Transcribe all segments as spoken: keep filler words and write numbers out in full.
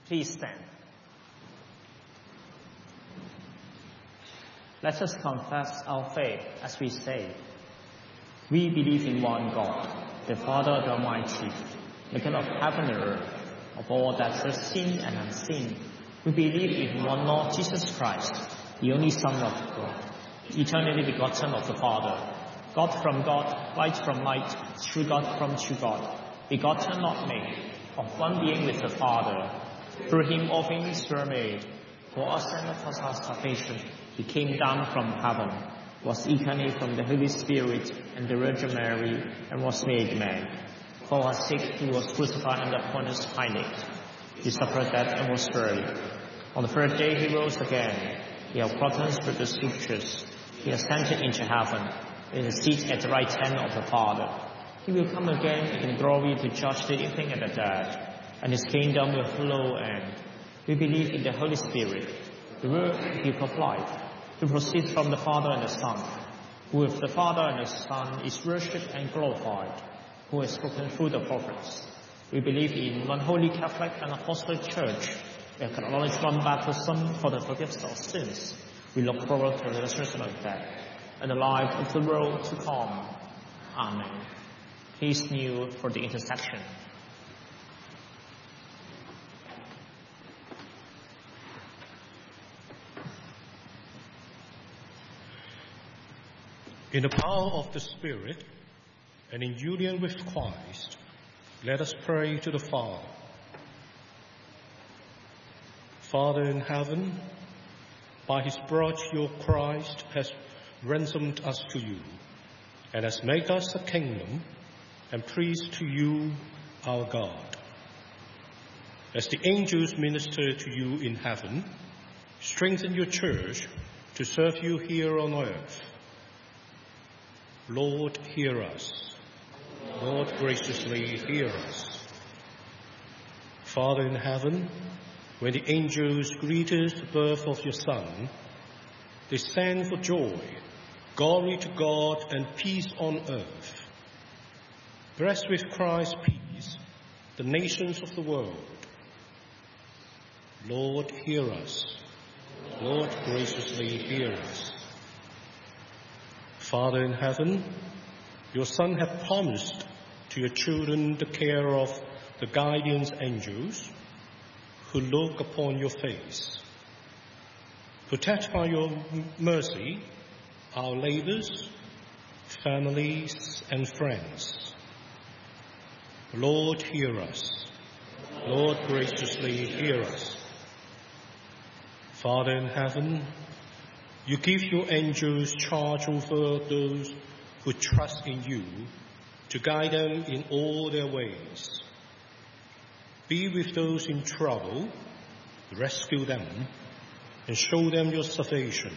Please stand. Let us confess our faith as we say, we believe in one God, the Father the Almighty, maker of heaven and earth, of all that is seen and unseen. We believe in one Lord Jesus Christ, the only Son of God, eternally begotten of the Father, God from God, light from light, true God from true God, begotten not made, of one being with the Father. Through him all things were made. For us and for our salvation, he came down from heaven, was incarnate from the Holy Spirit and the Virgin Mary, and was made man. For our sake he was crucified under Pontius Pilate. He suffered death and was buried. On the third day he rose again. He accordance with the Scriptures. He ascended into heaven, and is seated at the right hand of the Father. He will come again in glory to judge the living and the dead, and his kingdom will have no end. We believe in the Holy Spirit, the word giver of life, who proceeds from the Father and the Son, who with the Father and the Son is worshipped and glorified, who has spoken through the prophets. We believe in one holy Catholic and Apostolic Church. We acknowledge one baptism for the forgiveness of sins. We look forward to the resurrection of the dead and the life of the world to come. Amen. Please kneel for the intercession. In the power of the Spirit and in union with Christ, let us pray to the Father. Father in heaven, by his blood your Christ has ransomed us to you, and has made us a kingdom and priest to you, our God. As the angels minister to you in heaven, strengthen your church to serve you here on earth. Lord, hear us. Lord, graciously hear us. Father in heaven, when the angels greeted the birth of your Son, they sang for joy, glory to God and peace on earth. Bless with Christ's peace the nations of the world. Lord, hear us. Lord, graciously hear us. Father in heaven, your Son hath promised to your children the care of the guardian angels who look upon your face. Protect by your mercy our labors, families, and friends. Lord, hear us. Lord, graciously hear us. Father in heaven, you give your angels charge over those who trust in you to guide them in all their ways. Be with those in trouble, rescue them, and show them your salvation.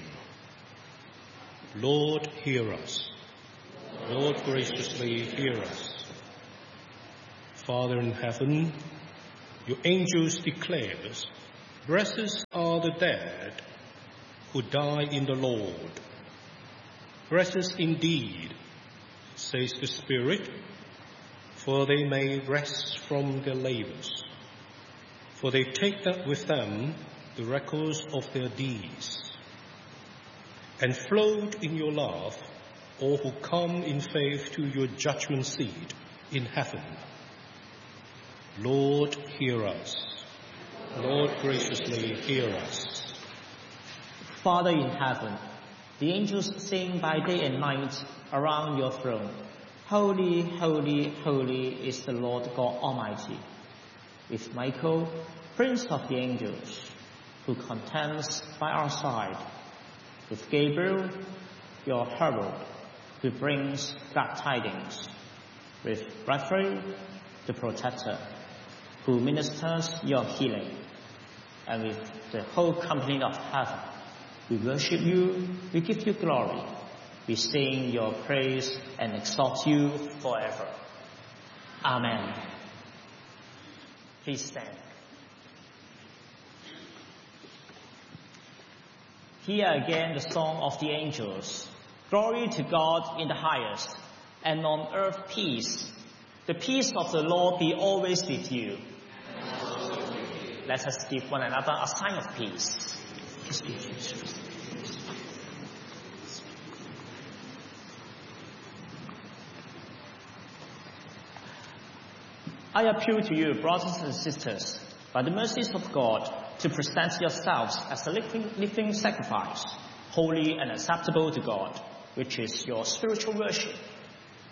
Lord, hear us. Lord, graciously hear us. Father in heaven, your angels declares, blessed are the dead who die in the Lord. Blessed indeed, says the Spirit, for they may rest from their labors. For they take up with them the records of their deeds. And float in your love, all who come in faith to your judgment seat in heaven. Lord, hear us. Lord, graciously hear us. Father in heaven, the angels sing by day and night around your throne. Holy, holy, holy is the Lord God Almighty. With Michael, Prince of the angels, who contends by our side. With Gabriel, your herald, who brings glad tidings. With Raphael, the protector, who ministers your healing. And with the whole company of heaven, we worship you, we give you glory, we sing your praise and exalt you forever. Amen. Please stand. Hear again the song of the angels. Glory to God in the highest, and on earth peace. The peace of the Lord be always with you. let us give one another a sign of peace. Peace be with you. I appeal to you, brothers and sisters, by the mercies of God, to present yourselves as a living, living sacrifice, holy and acceptable to God, which is your spiritual worship.